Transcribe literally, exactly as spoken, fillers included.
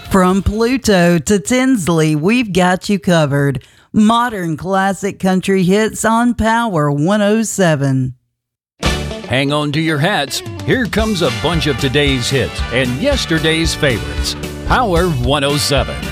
From Pluto to Tinsley, we've got you covered. Modern classic country hits on Power one oh seven. Hang on to your hats. Here comes a bunch of today's hits and yesterday's favorites. Power one oh seven.